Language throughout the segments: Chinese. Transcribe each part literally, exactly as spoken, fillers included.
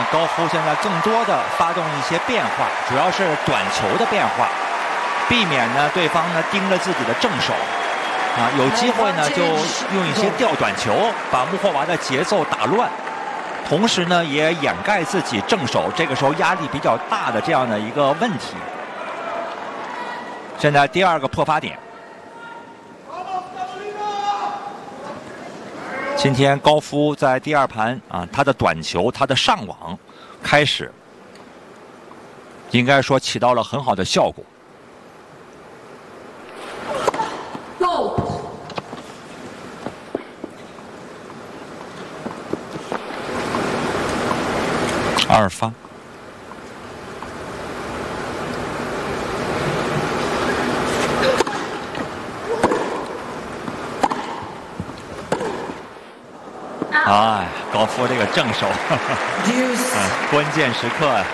高夫现在更多的发动一些变化，主要是短球的变化，避免呢对方呢盯着自己的正手，啊，有机会呢就用一些吊短球把穆霍娃的节奏打乱，同时呢也掩盖自己正手这个时候压力比较大的这样的一个问题。现在第二个破发点。今天高夫在第二盘啊，他的短球，他的上网开始，应该说起到了很好的效果。二发。哎，高夫这个正手，呵呵嗯，关键时刻啊，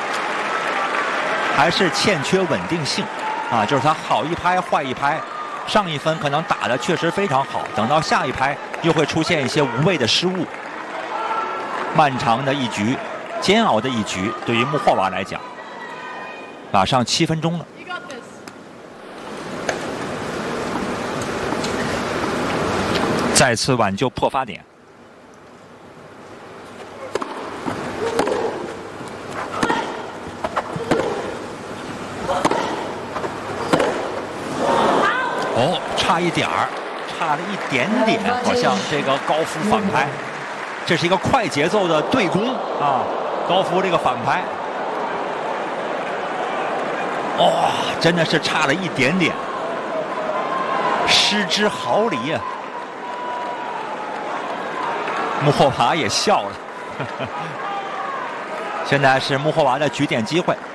还是欠缺稳定性啊，就是他好一拍坏一拍，上一分可能打得确实非常好，等到下一拍又会出现一些无谓的失误。漫长的一局，煎熬的一局，对于穆霍娃来讲，马上七分钟了。再次挽救破发点。哦，差一点儿，差了一点点，好像这个高夫反拍，这是一个快节奏的对攻啊！高夫这个反拍，哇、哦，真的是差了一点点，失之毫厘啊！穆霍娃也笑了，现在是穆霍娃的举点机会。